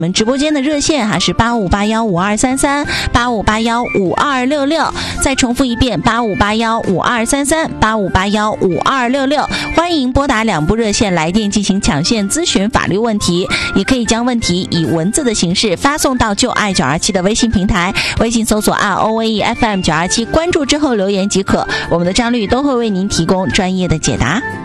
我们直播间的热线还是85815233 85815266，再重复一遍85815233 85815266，欢迎拨打2部热线来电进行抢线咨询法律问题，也可以将问题以文字的形式发送到就爱927的微信平台，微信搜索ROAE FM 927，关注之后留言即可，我们的张律都会为您提供专业的解答。